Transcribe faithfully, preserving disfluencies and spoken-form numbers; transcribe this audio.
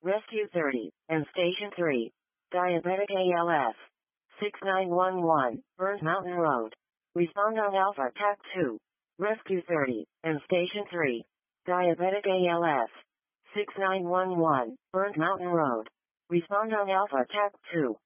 Rescue thirty, and Station three. Diabetic A L S. six nine one one, Burns Mountain Road. Respond on Alpha T A C two. Rescue thirty, and Station three. Diabetic A L S. six nine one one, Burns Mountain Road. Respond on Alpha T A C two.